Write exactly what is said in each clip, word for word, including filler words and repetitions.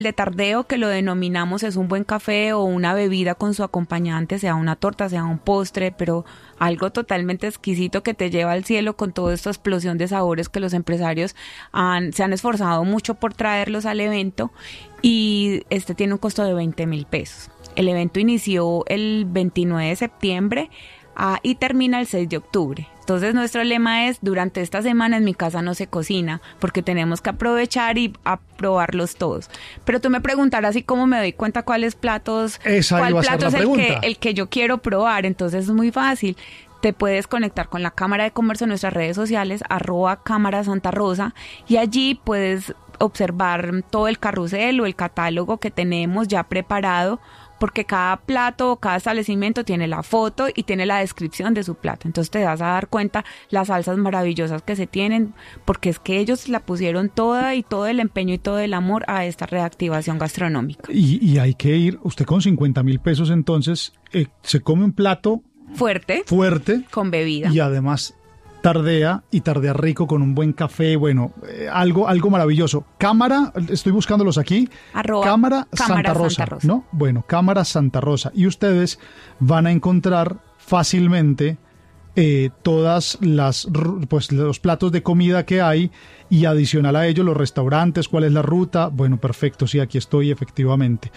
de tardeo, que lo denominamos, es un buen café o una bebida con su acompañante, sea una torta, sea un postre, pero algo totalmente exquisito que te lleva al cielo con toda esta explosión de sabores que los empresarios han, se han esforzado mucho por traerlos al evento, y este tiene un costo de veinte mil pesos. El evento inició el veintinueve de septiembre ah, y termina el seis de octubre. Entonces nuestro lema es: durante esta semana en mi casa no se cocina, porque tenemos que aprovechar y aprobarlos todos. Pero tú me preguntarás, ¿y cómo me doy cuenta cuáles platos, Esa cuál iba a ser plato la es el pregunta. que, el que yo quiero probar? Entonces es muy fácil. Te puedes conectar con la Cámara de Comercio en nuestras redes sociales, arroba Cámara Santa Rosa, y allí puedes observar todo el carrusel o el catálogo que tenemos ya preparado, porque cada plato o cada establecimiento tiene la foto y tiene la descripción de su plato. Entonces te vas a dar cuenta las salsas maravillosas que se tienen, porque es que ellos la pusieron toda y todo el empeño y todo el amor a esta reactivación gastronómica. Y, y hay que ir, usted con cincuenta mil pesos entonces eh, se come un plato Fuerte, fuerte con bebida. y además tardea y tardea rico con un buen café, bueno, eh, algo algo maravilloso. Cámara, estoy buscándolos aquí. Arroba Cámara, Cámara Santa Rosa, Santa Rosa. ¿no? Bueno, Cámara Santa Rosa. Y ustedes van a encontrar fácilmente eh, todas las pues los platos de comida que hay, y adicional a ello los restaurantes, cuál es la ruta. Bueno, perfecto, sí, aquí estoy efectivamente.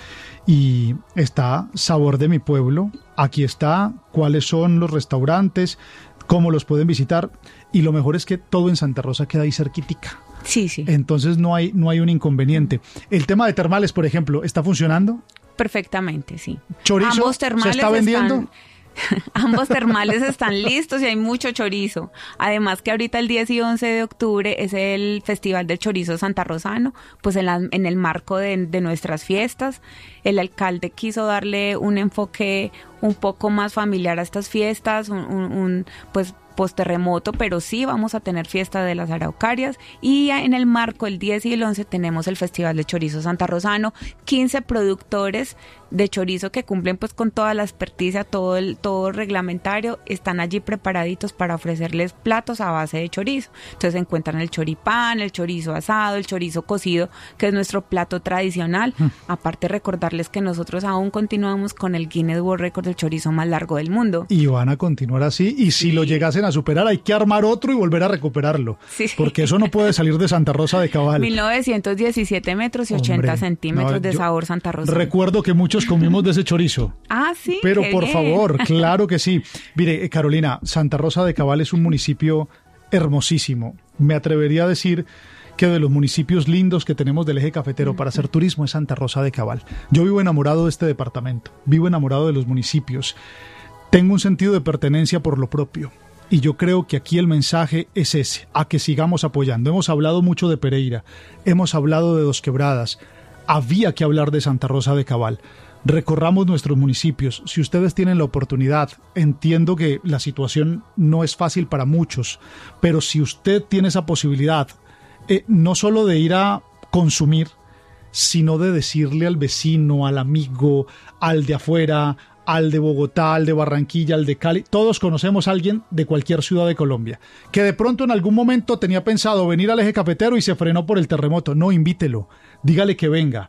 Y está Sabor de mi Pueblo, aquí está cuáles son los restaurantes, cómo los pueden visitar, y lo mejor es que todo en Santa Rosa queda ahí cerquitica. Sí, sí. Entonces no hay, no hay un inconveniente. El tema de termales, por ejemplo, ¿está funcionando? Perfectamente, sí. ¿Chorizo Ambos se termales está vendiendo? están- Ambos termales están listos y hay mucho chorizo. Además que ahorita el diez y once de octubre es el Festival del Chorizo Santarrosano, pues en, la, en el marco de, de nuestras fiestas. El alcalde quiso darle un enfoque un poco más familiar a estas fiestas, un, un, un pues post-terremoto, pero sí vamos a tener fiesta de las araucarias, y en el marco el diez y el once tenemos el Festival de Chorizo Santarrosano, quince productores de chorizo que cumplen pues con toda la experticia, todo el todo reglamentario, están allí preparaditos para ofrecerles platos a base de chorizo. Entonces encuentran el choripán, el chorizo asado, el chorizo cocido, que es nuestro plato tradicional. Mm. Aparte, recordarles que nosotros aún continuamos con el Guinness World Record del chorizo más largo del mundo. Y van a continuar así, y si sí. lo llegasen a superar, hay que armar otro y volver a recuperarlo, sí. porque eso no puede salir de Santa Rosa de Cabal. mil novecientos diecisiete metros y ochenta Hombre, centímetros no, de sabor Santa Rosa. Recuerdo que muchos comimos de ese chorizo. Ah, sí. Pero por bien. favor, claro que sí. Mire, Carolina, Santa Rosa de Cabal es un municipio hermosísimo. Me atrevería a decir que de los municipios lindos que tenemos del eje cafetero uh-huh. para hacer turismo es Santa Rosa de Cabal. Yo vivo enamorado de este departamento, vivo enamorado de los municipios. Tengo un sentido de pertenencia por lo propio. Y yo creo que aquí el mensaje es ese, a que sigamos apoyando. Hemos hablado mucho de Pereira, hemos hablado de Dos Quebradas, había que hablar de Santa Rosa de Cabal. Recorramos nuestros municipios. Si ustedes tienen la oportunidad, entiendo que la situación no es fácil para muchos, pero si usted tiene esa posibilidad, eh, no solo de ir a consumir, sino de decirle al vecino, al amigo, al de afuera, al de Bogotá, al de Barranquilla, al de Cali, todos conocemos a alguien de cualquier ciudad de Colombia, que de pronto en algún momento tenía pensado venir al eje cafetero y se frenó por el terremoto. No, invítelo, dígale que venga.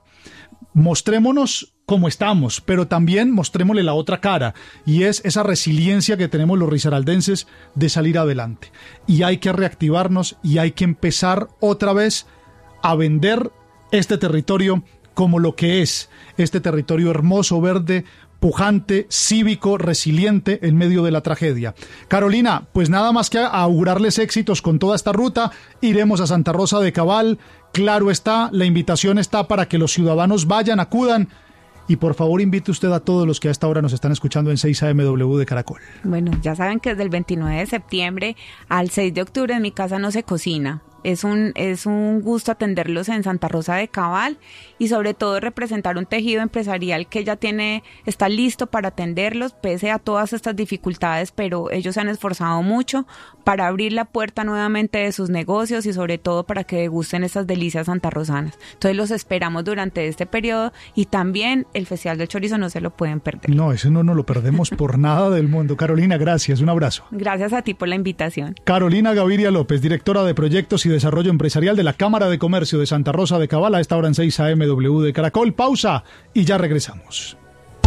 Mostrémonos como estamos, pero también mostrémosle la otra cara, y es esa resiliencia que tenemos los risaraldenses de salir adelante. Y hay que reactivarnos y hay que empezar otra vez a vender este territorio como lo que es, este territorio hermoso, verde, pujante, cívico, resiliente en medio de la tragedia. Carolina, pues nada más que augurarles éxitos con toda esta ruta. Iremos a Santa Rosa de Cabal. Claro está, la invitación está para que los ciudadanos vayan, acudan. Y por favor invite usted a todos los que a esta hora nos están escuchando en seis A M W de Caracol. Bueno, ya saben que desde el veintinueve de septiembre al seis de octubre en mi casa no se cocina. Es un, es un gusto atenderlos en Santa Rosa de Cabal y sobre todo representar un tejido empresarial que ya tiene, está listo para atenderlos pese a todas estas dificultades, pero ellos se han esforzado mucho para abrir la puerta nuevamente de sus negocios y sobre todo para que degusten estas delicias santarrosanas. Entonces los esperamos durante este periodo y también el Festival del Chorizo no se lo pueden perder. No, ese no nos lo perdemos por nada del mundo. Carolina, gracias, un abrazo. Gracias a ti por la invitación. Carolina Gaviria López, directora de Proyectos y Desarrollo Empresarial de la Cámara de Comercio de Santa Rosa de Cabal, a esta hora en seis A M W de Caracol. Pausa y ya regresamos.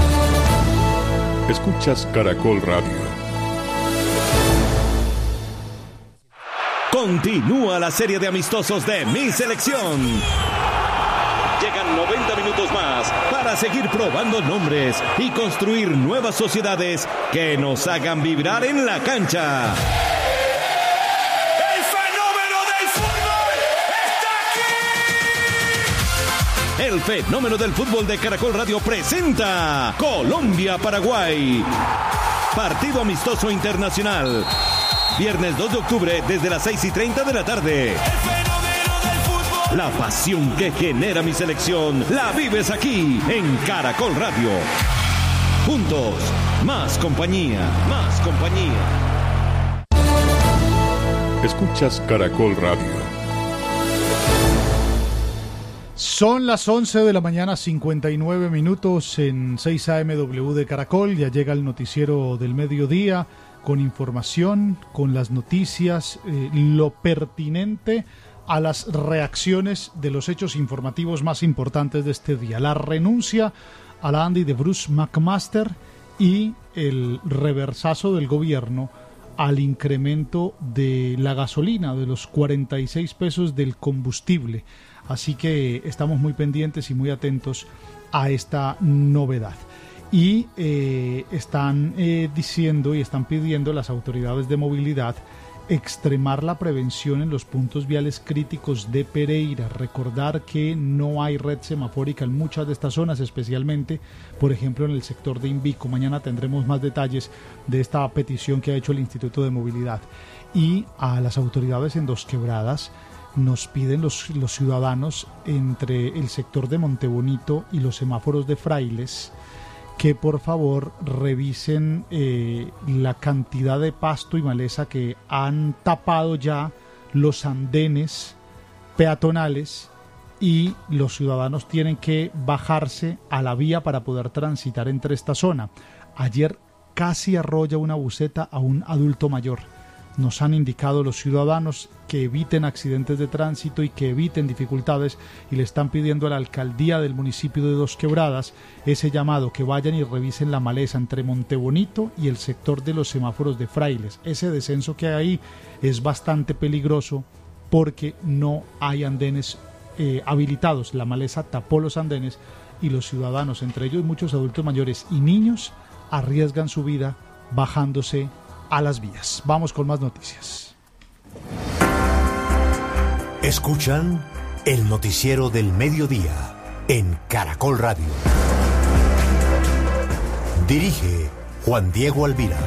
Escuchas Caracol Radio. Continúa la serie de amistosos de Mi Selección. Llegan noventa minutos más para seguir probando nombres y construir nuevas sociedades que nos hagan vibrar en la cancha. ¡El fenómeno del fútbol está aquí! El fenómeno del fútbol de Caracol Radio presenta Colombia-Paraguay. Partido amistoso internacional. Viernes dos de octubre desde las seis y treinta de la tarde. La pasión que genera Mi Selección la vives aquí en Caracol Radio. Juntos, más compañía, más compañía. Escuchas Caracol Radio. Son las once de la mañana, cincuenta y nueve minutos en seis A M W de Caracol. Ya llega el noticiero del mediodía con información, con las noticias, eh, lo pertinente a las reacciones de los hechos informativos más importantes de este día. La renuncia a la Andy de Bruce McMaster y el reversazo del gobierno al incremento de la gasolina, de los cuarenta y seis pesos del combustible. Así que estamos muy pendientes y muy atentos a esta novedad. Y eh, están eh, diciendo y están pidiendo las autoridades de movilidad extremar la prevención en los puntos viales críticos de Pereira. Recordar que no hay red semafórica en muchas de estas zonas, especialmente, por ejemplo, en el sector de Invico. Mañana tendremos más detalles de esta petición que ha hecho el Instituto de Movilidad. Y a las autoridades en Dos Quebradas nos piden los, los ciudadanos entre el sector de Montebonito y los semáforos de Frailes que por favor revisen eh, la cantidad de pasto y maleza que han tapado ya los andenes peatonales y los ciudadanos tienen que bajarse a la vía para poder transitar entre esta zona. Ayer casi arrolla una buseta a un adulto mayor. Nos han indicado los ciudadanos que eviten accidentes de tránsito y que eviten dificultades y le están pidiendo a la alcaldía del municipio de Dos Quebradas ese llamado, que vayan y revisen la maleza entre Montebonito y el sector de los semáforos de Frailes. Ese descenso que hay ahí es bastante peligroso porque no hay andenes eh, habilitados. La maleza tapó los andenes y los ciudadanos, entre ellos muchos adultos mayores y niños, arriesgan su vida bajándose a las vías. Vamos con más noticias. Escuchan el noticiero del mediodía en Caracol Radio. Dirige Juan Diego Alvira.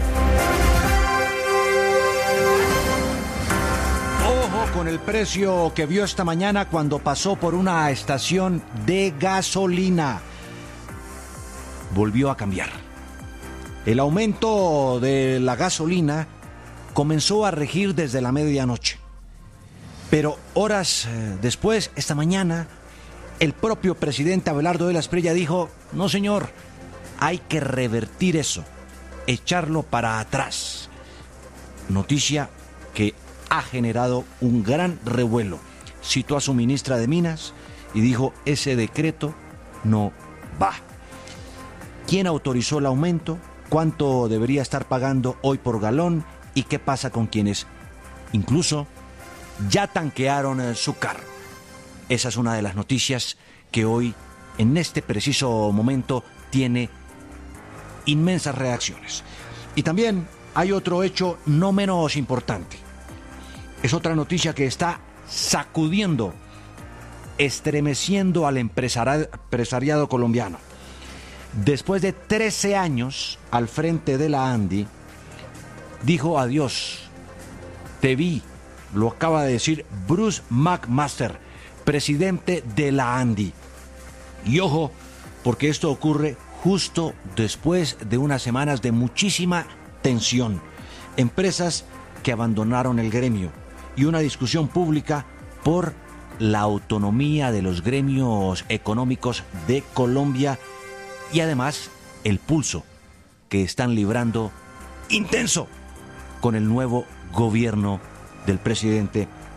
Ojo con el precio que vio esta mañana cuando pasó por una estación de gasolina. Volvió a cambiar. El aumento de la gasolina comenzó a regir desde la medianoche. Pero horas después, esta mañana, el propio presidente Abelardo de la Espriella dijo: no señor, hay que revertir eso, echarlo para atrás. Noticia que ha generado un gran revuelo. Citó a su ministra de Minas y dijo: ese decreto no va. ¿Quién autorizó el aumento? ¿Cuánto debería estar pagando hoy por galón? ¿Y qué pasa con quienes incluso ya tanquearon su carro? Esa es una de las noticias que hoy, en este preciso momento, tiene inmensas reacciones. Y también hay otro hecho no menos importante. Es otra noticia que está sacudiendo, estremeciendo al empresariado colombiano. Después de trece años al frente de la Andy, dijo adiós. Te vi, lo acaba de decir Bruce McMaster, presidente de la Andy. Y ojo, porque esto ocurre justo después de unas semanas de muchísima tensión. Empresas que abandonaron el gremio y una discusión pública por la autonomía de los gremios económicos de Colombia y además el pulso que están librando intenso con el nuevo gobierno del presidente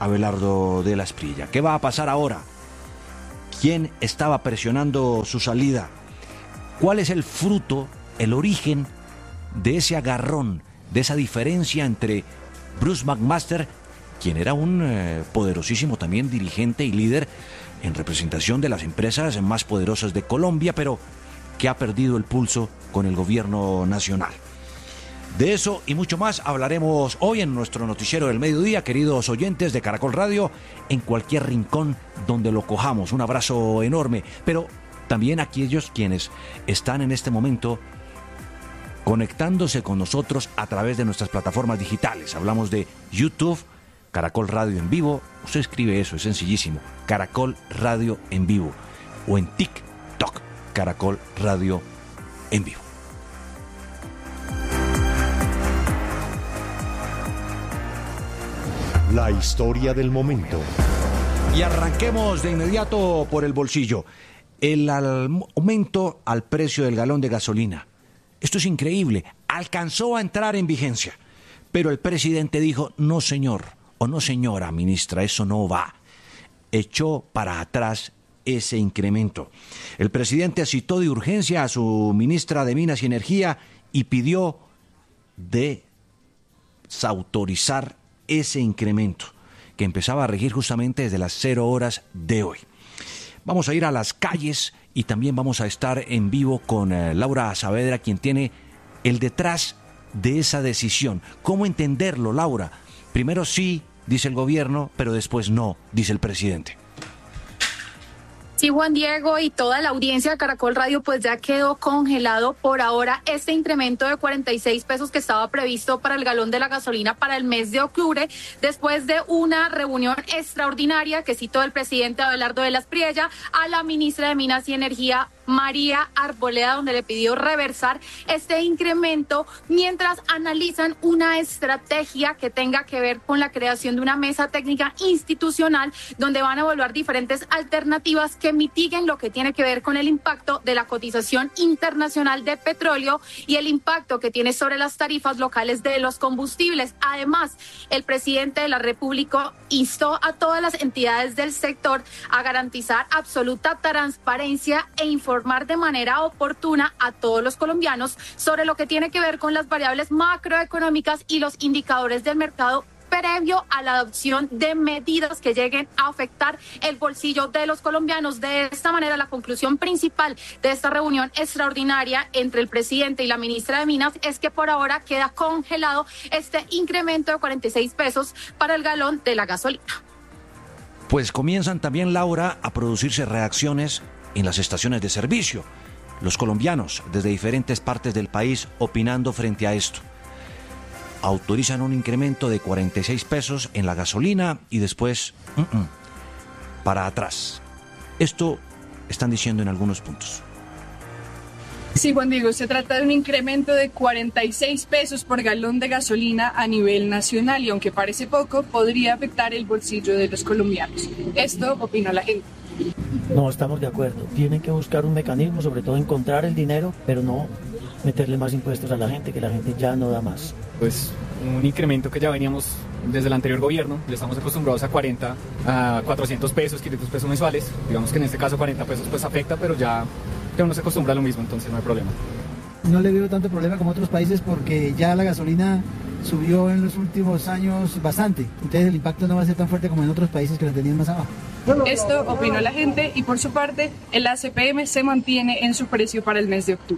Abelardo de la Espriella. ¿Qué va a pasar ahora? ¿Quién estaba presionando su salida? ¿Cuál es el fruto, el origen de ese agarrón, de esa diferencia entre Bruce McMaster, quien era un eh, poderosísimo también dirigente y líder en representación de las empresas más poderosas de Colombia, pero que ha perdido el pulso con el gobierno nacional? De eso y mucho más hablaremos hoy en nuestro noticiero del mediodía, queridos oyentes de Caracol Radio, en cualquier rincón donde lo cojamos. Un abrazo enorme, pero también a aquellos quienes están en este momento conectándose con nosotros a través de nuestras plataformas digitales. Hablamos de YouTube, Caracol Radio en vivo. Usted escribe eso, es sencillísimo, Caracol Radio en vivo, o en TikTok, Caracol Radio en vivo. La historia del momento. Y arranquemos de inmediato por el bolsillo. El aumento al precio del galón de gasolina. Esto es increíble. Alcanzó a entrar en vigencia. Pero el presidente dijo, no señor, o no señora ministra, eso no va. Echó para atrás ese incremento. El presidente citó de urgencia a su ministra de Minas y Energía y pidió desautorizar ese incremento que empezaba a regir justamente desde las cero horas de hoy. Vamos a ir a las calles y también vamos a estar en vivo con eh, Laura Saavedra, quien tiene el detrás de esa decisión. ¿Cómo entenderlo, Laura? Primero sí, dice el gobierno, pero después no, dice el presidente. Sí, Juan Diego y toda la audiencia de Caracol Radio, pues ya quedó congelado por ahora este incremento de cuarenta y seis pesos que estaba previsto para el galón de la gasolina para el mes de octubre, después de una reunión extraordinaria que citó el presidente Abelardo de la Espriella a la ministra de Minas y Energía, María Arboleda, donde le pidió reversar este incremento mientras analizan una estrategia que tenga que ver con la creación de una mesa técnica institucional donde van a evaluar diferentes alternativas que mitiguen lo que tiene que ver con el impacto de la cotización internacional de petróleo y el impacto que tiene sobre las tarifas locales de los combustibles. Además, el presidente de la República instó a todas las entidades del sector a garantizar absoluta transparencia e información informar de manera oportuna a todos los colombianos sobre lo que tiene que ver con las variables macroeconómicas y los indicadores del mercado previo a la adopción de medidas que lleguen a afectar el bolsillo de los colombianos. De esta manera, la conclusión principal de esta reunión extraordinaria entre el presidente y la ministra de Minas es que por ahora queda congelado este incremento de cuarenta y seis pesos para el galón de la gasolina. Pues comienzan también, Laura, a producirse reacciones en las estaciones de servicio. Los colombianos desde diferentes partes del país opinando frente a esto. Autorizan un incremento de cuarenta y seis pesos en la gasolina y después uh-uh, para atrás. Esto están diciendo en algunos puntos. Sí, Juan Diego, se trata de un incremento de cuarenta y seis pesos por galón de gasolina a nivel nacional y aunque parece poco, podría afectar el bolsillo de los colombianos. Esto opina la gente. No estamos de acuerdo. Tienen que buscar un mecanismo, sobre todo encontrar el dinero, pero no meterle más impuestos a la gente, que la gente ya no da más. Pues un incremento que ya veníamos desde el anterior gobierno, ya estamos acostumbrados a cuarenta, a cuatrocientos pesos, quinientos pesos mensuales. Digamos que en este caso cuarenta pesos pues afecta, pero ya, ya uno se acostumbra a lo mismo, entonces no hay problema. No le veo tanto problema como otros países porque ya la gasolina subió en los últimos años bastante. Entonces el impacto no va a ser tan fuerte como en otros países que la tenían más abajo. Esto opinó la gente y por su parte el A C P M se mantiene en su precio para el mes de octubre.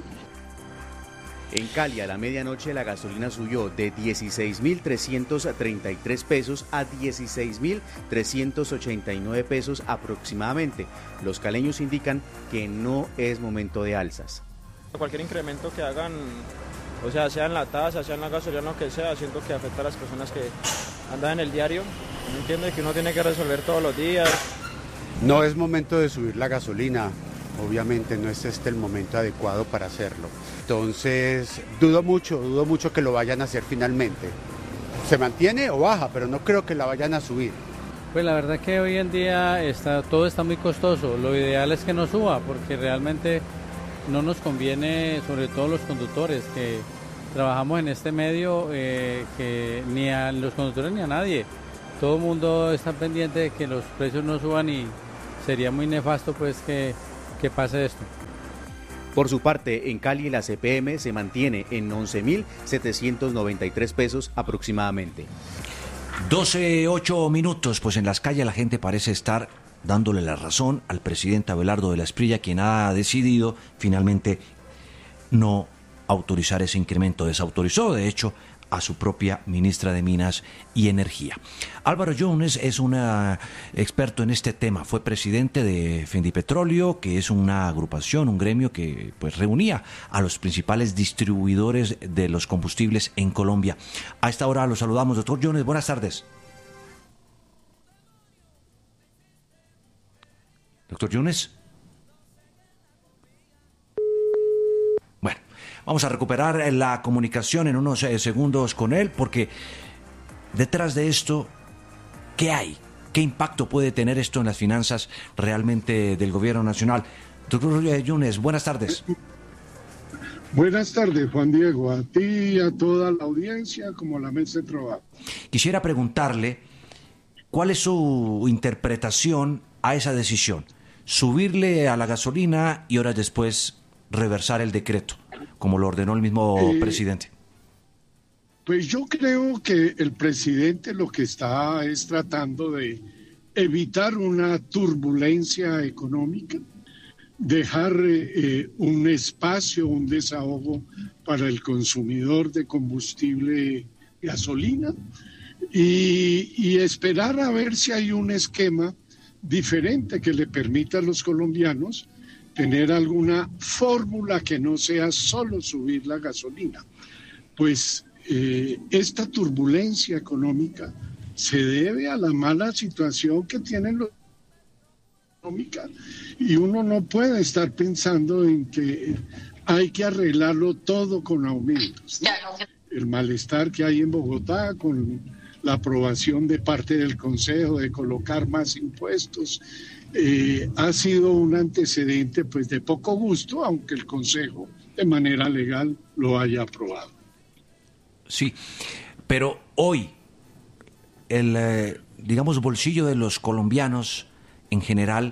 En Cali, a la medianoche, la gasolina subió de dieciséis mil trescientos treinta y tres pesos a dieciséis mil trescientos ochenta y nueve pesos aproximadamente. Los caleños indican que no es momento de alzas. Cualquier incremento que hagan, o sea, sea en la tasa, sea en la gasolina, lo que sea, siento que afecta a las personas que andan en el diario. ¿No entiende? Que uno tiene que resolver todos los días. No es momento de subir la gasolina. Obviamente no es este el momento adecuado para hacerlo. Entonces, dudo mucho, dudo mucho que lo vayan a hacer finalmente. Se mantiene o baja, pero no creo que la vayan a subir. Pues la verdad que hoy en día está, todo está muy costoso. Lo ideal es que no suba, porque realmente no nos conviene, sobre todo los conductores, que trabajamos en este medio, eh, que ni a los conductores ni a nadie. todo el mundo está pendiente de que los precios no suban y sería muy nefasto pues que, que pase esto. Por su parte, en Cali la C P M se mantiene en once mil setecientos noventa y tres pesos aproximadamente. doce, ocho minutos, pues en las calles la gente parece estar dándole la razón al presidente Abelardo de la Espriella, quien ha decidido finalmente no autorizar ese incremento. Desautorizó, de hecho, a su propia ministra de Minas y Energía. Álvaro Jones es un experto en este tema, fue presidente de Fendipetróleo, que es una agrupación, un gremio que pues reunía a los principales distribuidores de los combustibles en Colombia. A esta hora lo saludamos, doctor Jones, buenas tardes. Doctor Jones. Bueno, vamos a recuperar la comunicación en unos eh, segundos con él, porque detrás de esto, ¿qué hay? ¿Qué impacto puede tener esto en las finanzas realmente del gobierno nacional? Doctor Jones, buenas tardes. Buenas tardes, Juan Diego, a ti y a toda la audiencia, como la mesa de trabajo. Quisiera preguntarle, ¿cuál es su interpretación a esa decisión? Subirle a la gasolina y horas después reversar el decreto, como lo ordenó el mismo eh, presidente. Pues yo creo que el presidente lo que está es tratando de evitar una turbulencia económica, dejar eh, un espacio, un desahogo para el consumidor de combustible gasolina y, y esperar a ver si hay un esquema diferente que le permita a los colombianos tener alguna fórmula que no sea solo subir la gasolina. Pues eh, esta turbulencia económica se debe a la mala situación que tienen los económica y uno no puede estar pensando en que hay que arreglarlo todo con aumentos, ¿no? El malestar que hay en Bogotá con la aprobación de parte del Consejo de colocar más impuestos, eh, ha sido un antecedente pues de poco gusto, aunque el Consejo de manera legal lo haya aprobado. Sí, pero hoy el, eh, digamos, bolsillo de los colombianos en general,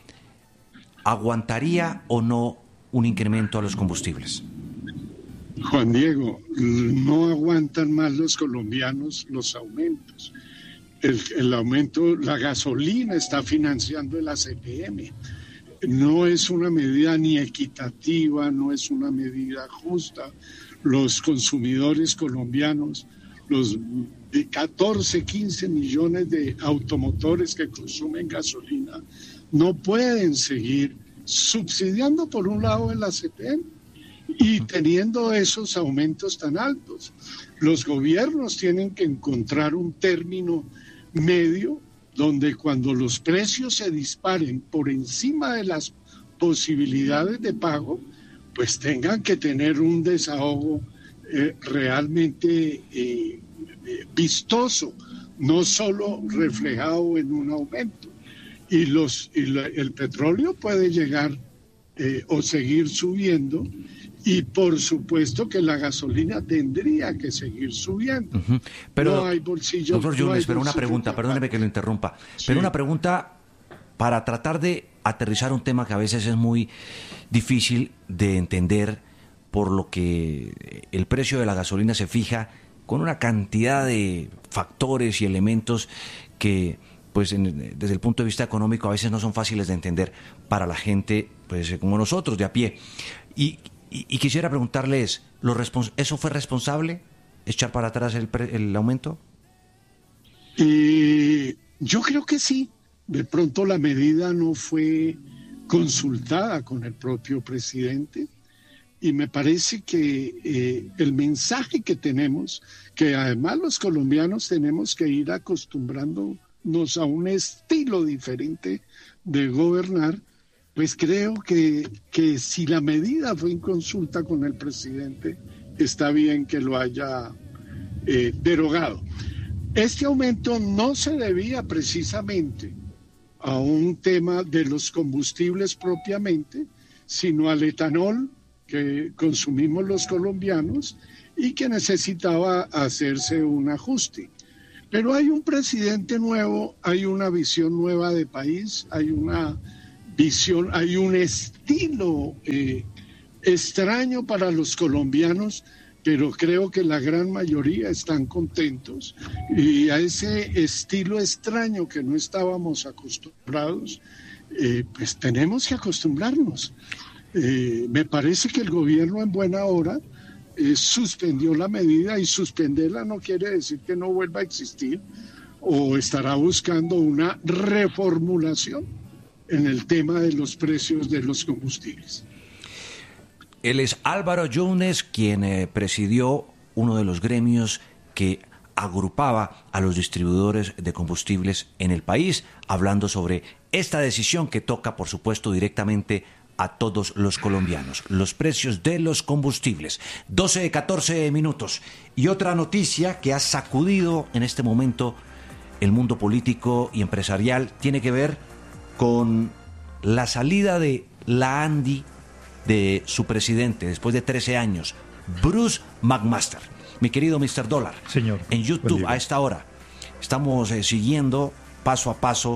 ¿aguantaría o no un incremento a los combustibles? Juan Diego, no aguantan más los colombianos los aumentos. El, el aumento, la gasolina está financiando el A C P M. No es una medida ni equitativa, no es una medida justa. Los consumidores colombianos, los de catorce, quince millones de automotores que consumen gasolina, no pueden seguir subsidiando por un lado el A C P M y teniendo esos aumentos tan altos. Los gobiernos tienen que encontrar un término medio donde cuando los precios se disparen por encima de las posibilidades de pago, pues tengan que tener un desahogo eh, realmente eh, eh, vistoso, no solo reflejado en un aumento. Y, los, y la, el petróleo puede llegar eh, o seguir subiendo, y por supuesto que la gasolina tendría que seguir subiendo. Uh-huh. Pero, no hay bolsillo. Doctor Yunes, no hay pero una pregunta, perdóneme que lo interrumpa, sí. Pero una pregunta para tratar de aterrizar un tema que a veces es muy difícil de entender, por lo que el precio de la gasolina se fija con una cantidad de factores y elementos que, pues, en, desde el punto de vista económico a veces no son fáciles de entender para la gente, pues, como nosotros, de a pie. Y Y, y quisiera preguntarles, ¿lo respons- ¿eso fue responsable? ¿Echar para atrás el, pre- el aumento? Eh, yo creo que sí. De pronto la medida no fue consultada con el propio presidente y me parece que eh, el mensaje que tenemos, que además los colombianos tenemos que ir acostumbrándonos a un estilo diferente de gobernar, pues creo que, que si la medida fue en consulta con el presidente, está bien que lo haya eh, derogado. Este aumento no se debía precisamente a un tema de los combustibles propiamente, sino al etanol que consumimos los colombianos y que necesitaba hacerse un ajuste. Pero hay un presidente nuevo, hay una visión nueva de país, hay una visión, hay un estilo eh, extraño para los colombianos, pero creo que la gran mayoría están contentos. Y a ese estilo extraño que no estábamos acostumbrados, eh, pues tenemos que acostumbrarnos. Eh, me parece que el gobierno en buena hora eh, suspendió la medida, y suspenderla no quiere decir que no vuelva a existir, o estará buscando una reformulación en el tema de los precios de los combustibles. Él es Álvaro Yunes, quien eh, presidió uno de los gremios que agrupaba a los distribuidores de combustibles en el país, hablando sobre esta decisión que toca, por supuesto, directamente a todos los colombianos, los precios de los combustibles. doce, catorce minutos. Y otra noticia que ha sacudido en este momento el mundo político y empresarial tiene que ver con la salida de la ANDI, de su presidente, después de trece años, Bruce McMaster. Mi querido mister Dólar, señor, en YouTube a esta hora estamos eh, siguiendo paso a paso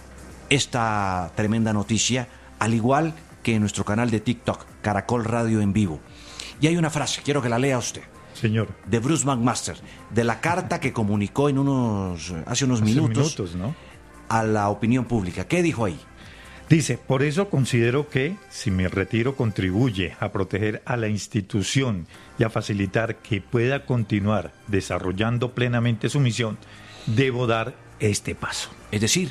esta tremenda noticia, al igual que en nuestro canal de TikTok, Caracol Radio en Vivo. Y hay una frase, quiero que la lea usted. Señor. De Bruce McMaster, de la carta que comunicó en unos hace unos hace minutos, minutos ¿no? a la opinión pública. ¿Qué dijo ahí? Dice, por eso considero que si mi retiro contribuye a proteger a la institución y a facilitar que pueda continuar desarrollando plenamente su misión, debo dar este paso. Es decir,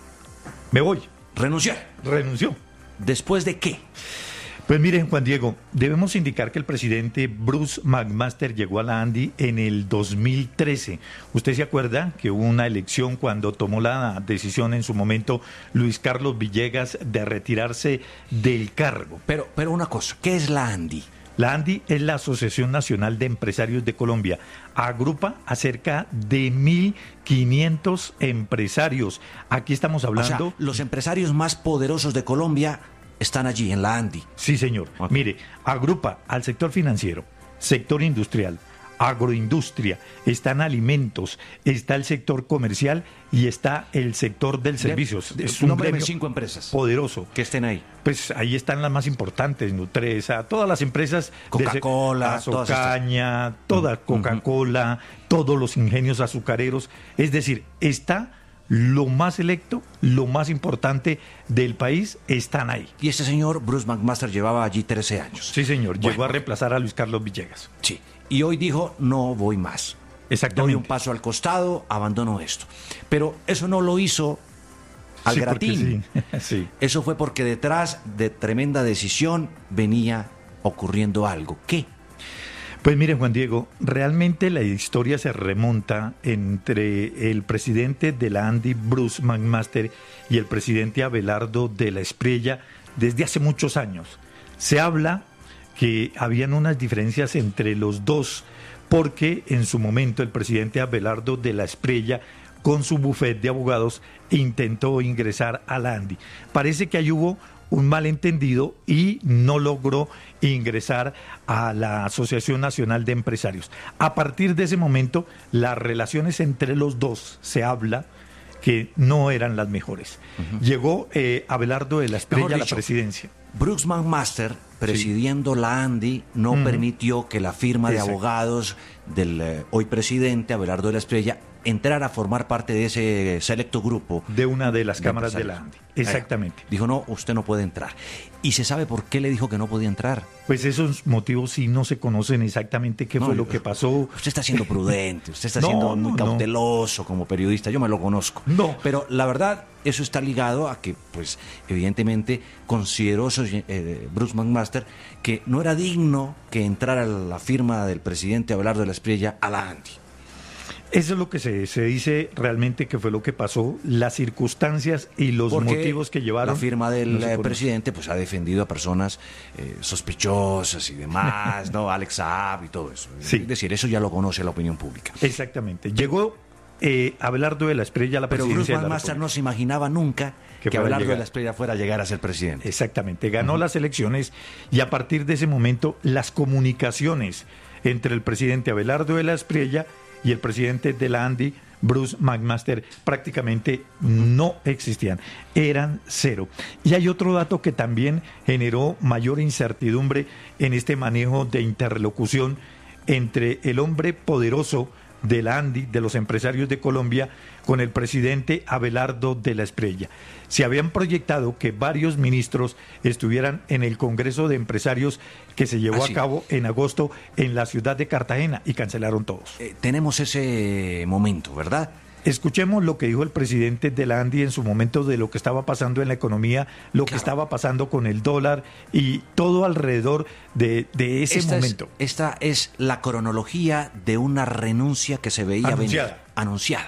me voy. Renunciar. Renunció. ¿Después de qué? Pues miren, Juan Diego, debemos indicar que el presidente Bruce McMaster llegó a la ANDI en el dos mil trece. ¿Usted se acuerda que hubo una elección cuando tomó la decisión en su momento Luis Carlos Villegas de retirarse del cargo? Pero, pero una cosa, ¿qué es la ANDI? La ANDI es la Asociación Nacional de Empresarios de Colombia. Agrupa a cerca de mil quinientos empresarios. Aquí estamos hablando... O sea, los empresarios más poderosos de Colombia están allí, en la ANDI. Sí, señor. Okay. Mire, agrupa al sector financiero, sector industrial, agroindustria, están alimentos, está el sector comercial y está el sector del servicios. Es un gremio cinco empresas poderoso. Que estén ahí. Pues ahí están las más importantes, Nutresa, todas las empresas. Coca-Cola, Azocaña, toda Coca-Cola, uh-huh. todos los ingenios azucareros. Es decir, está... lo más selecto, lo más importante del país, están ahí. Y este señor, Bruce McMaster, llevaba allí trece años. Sí, señor, bueno. llegó a reemplazar a Luis Carlos Villegas. Sí, y hoy dijo, no voy más. Exactamente. Doy un paso al costado, abandono esto. Pero eso no lo hizo al sí, gratín. Sí. sí. Eso fue porque detrás de tremenda decisión venía ocurriendo algo. ¿Qué? Pues miren, Juan Diego, realmente la historia se remonta entre el presidente de la ANDI, Bruce McMaster, y el presidente Abelardo de la Espriella desde hace muchos años. Se habla que habían unas diferencias entre los dos, porque en su momento el presidente Abelardo de la Espriella, con su bufete de abogados, intentó ingresar a la ANDI. Parece que ahí hubo un malentendido y no logró ingresar a la Asociación Nacional de Empresarios. A partir de ese momento, las relaciones entre los dos, se habla que no eran las mejores. Uh-huh. Llegó eh, Abelardo de la Espriella a la presidencia. Bruce McMaster, presidiendo sí. la ANDI, no uh-huh. permitió que la firma Exacto. de abogados del eh, hoy presidente, Abelardo de la Espriella, entrar a formar parte de ese selecto grupo. De una de las de cámaras de la ANDI. Exactamente. Eh, dijo, no, usted no puede entrar. ¿Y se sabe por qué le dijo que no podía entrar? Pues esos motivos sí no se conocen exactamente qué no, fue lo que pasó. Usted está siendo prudente, usted está no, siendo muy no, cauteloso no. como periodista, yo me lo conozco. No. Pero la verdad, eso está ligado a que, pues, evidentemente, consideró eh, Bruce McMaster que no era digno que entrara la firma del presidente Abelardo de la Espriella a la ANDI. Eso es lo que se, se dice realmente que fue lo que pasó, las circunstancias y los Porque motivos que llevaron. La firma del no presidente pues ha defendido a personas eh, sospechosas y demás, ¿no? Alex Saab y todo eso. Sí. Es decir, eso ya lo conoce la opinión pública. Exactamente. Llegó eh, Abelardo de la Espriella a la Pero presidencia. Pero Bruce McMaster no se imaginaba nunca que, que Abelardo de la Espriella fuera a llegar a ser presidente. Exactamente. Ganó uh-huh. las elecciones y a partir de ese momento las comunicaciones entre el presidente Abelardo de la Espriella y el presidente de la ANDI, Bruce McMaster prácticamente no existían, eran cero. Y hay otro dato que también generó mayor incertidumbre en este manejo de interlocución entre el hombre poderoso de la ANDI, de los empresarios de Colombia, con el presidente Abelardo de la Espriella. Se habían proyectado que varios ministros estuvieran en el Congreso de Empresarios que se llevó ah, sí. a cabo en agosto en la ciudad de Cartagena y cancelaron todos. Eh, tenemos ese momento, ¿verdad? Escuchemos lo que dijo el presidente de la ANDI en su momento de lo que estaba pasando en la economía, lo claro. que estaba pasando con el dólar y todo alrededor de, de ese esta momento. Es, esta es la cronología de una renuncia que se veía anunciada. venir. Anunciada.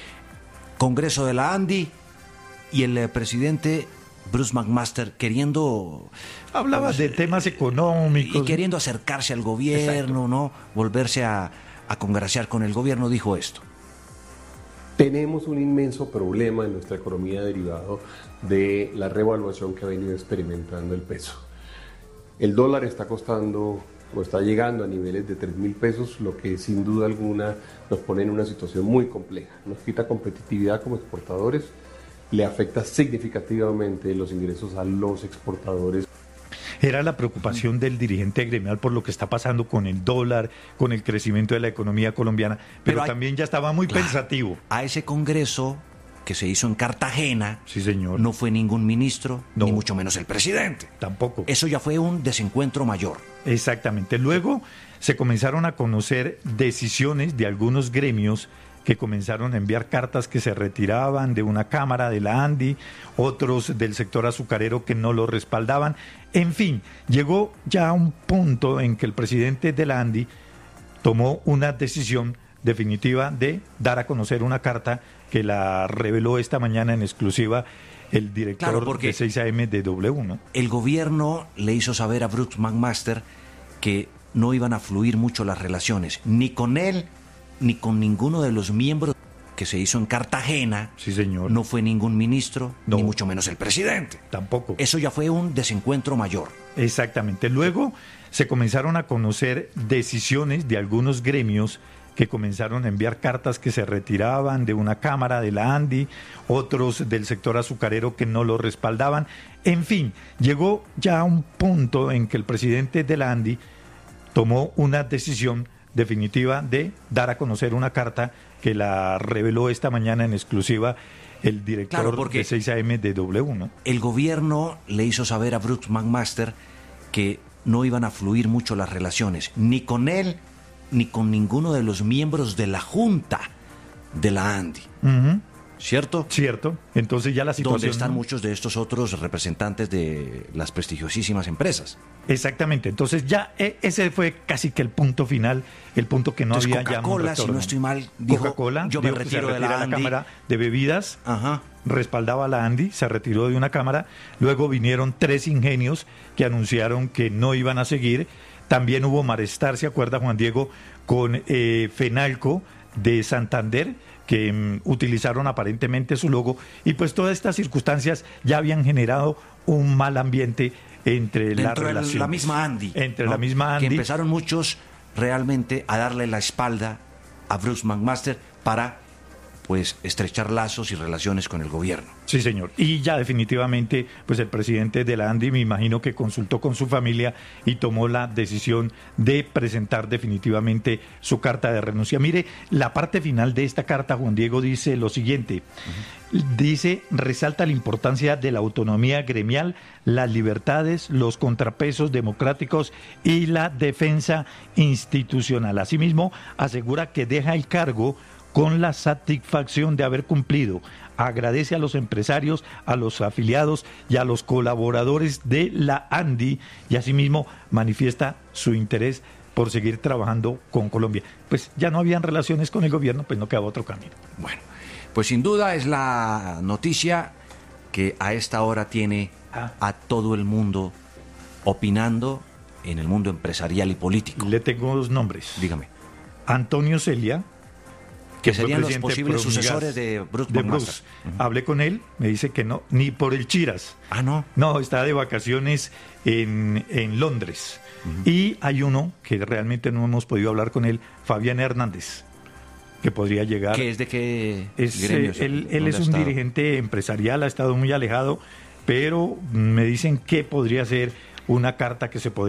Congreso de la ANDI y el presidente Bruce McMaster queriendo... Hablaba pues, de temas económicos. Y queriendo acercarse al gobierno, Exacto. ¿no? Volverse a, a congraciar con el gobierno, dijo esto. Tenemos un inmenso problema en nuestra economía derivado de la revaluación que ha venido experimentando el peso. El dólar está costando o está llegando a niveles de tres mil pesos, lo que sin duda alguna nos pone en una situación muy compleja. Nos quita competitividad como exportadores, le afecta significativamente los ingresos a los exportadores. Era la preocupación del dirigente gremial por lo que está pasando con el dólar, con el crecimiento de la economía colombiana, pero, pero hay, también ya estaba muy claro, pensativo. A ese congreso que se hizo en Cartagena, sí, señor. No fue ningún ministro, no. ni mucho menos el presidente. Tampoco. Eso ya fue un desencuentro mayor. Exactamente. Luego se comenzaron a conocer decisiones de algunos gremios que comenzaron a enviar cartas que se retiraban de una cámara de la ANDI, otros del sector azucarero que no lo respaldaban. En fin, llegó ya a un punto en que el presidente de la ANDI tomó una decisión definitiva de dar a conocer una carta que la reveló esta mañana en exclusiva el director claro, de seis A M de W, ¿no? El gobierno le hizo saber a Bruce McMaster que no iban a fluir mucho las relaciones, ni con él, ni con ninguno de los miembros que se hizo en Cartagena. Sí, señor. No fue ningún ministro, no. ni mucho menos el presidente. Tampoco. Eso ya fue un desencuentro mayor. Exactamente. Luego se comenzaron a conocer decisiones de algunos gremios que comenzaron a enviar cartas que se retiraban de una cámara de la ANDI, otros del sector azucarero que no lo respaldaban. En fin, llegó ya a un punto en que el presidente de la ANDI tomó una decisión definitiva de dar a conocer una carta que la reveló esta mañana en exclusiva el director claro, de seis A M de W, ¿no? El gobierno le hizo saber a Bruce McMaster que no iban a fluir mucho las relaciones, ni con él, ni con ninguno de los miembros de la Junta de la ANDI. Uh-huh. ¿Cierto? Cierto. Entonces ya la situación... Donde están muchos de estos otros representantes de las prestigiosísimas empresas. Exactamente. Entonces ya ese fue casi que el punto final, el punto que no Entonces, había ya... Coca-Cola, si no estoy mal, dijo, Coca-Cola, yo me retiro de la, la Cámara de Bebidas, Ajá. respaldaba a la ANDI, se retiró de una cámara, luego vinieron tres ingenios que anunciaron que no iban a seguir, también hubo malestar, ¿se acuerda Juan Diego?, con eh, Fenalco de Santander, que um, utilizaron aparentemente su logo, y pues todas estas circunstancias ya habían generado un mal ambiente entre la relación. la misma ANDI. Entre ¿no? la misma ANDI. Que empezaron muchos realmente a darle la espalda a Bruce McMaster para pues estrechar lazos y relaciones con el gobierno. Sí, señor. Y ya definitivamente, pues el presidente de la ANDI me imagino que consultó con su familia y tomó la decisión de presentar definitivamente su carta de renuncia. Mire, la parte final de esta carta, Juan Diego, dice lo siguiente. Uh-huh. Dice, resalta la importancia de la autonomía gremial, las libertades, los contrapesos democráticos y la defensa institucional. Asimismo, asegura que deja el cargo con la satisfacción de haber cumplido. Agradece a los empresarios, a los afiliados y a los colaboradores de la ANDI y asimismo manifiesta su interés por seguir trabajando con Colombia. Pues ya no habían relaciones con el gobierno, pues no quedaba otro camino. Bueno, pues sin duda es la noticia que a esta hora tiene ah. a todo el mundo opinando en el mundo empresarial y político. Le tengo dos nombres. Dígame. Antonio Celia, que serían los posibles sucesores de Bruce de Bruce. Uh-huh. Hablé con él, me dice que no, ni por el Chiras. Ah, ¿no? No, está de vacaciones en, en Londres. Uh-huh. Y hay uno que realmente no hemos podido hablar con él, Fabián Hernández. que podría llegar. ¿Qué es de qué es, gremio? eh, él él es un dirigente empresarial, ha estado muy alejado, pero me dicen que podría ser una carta que se podría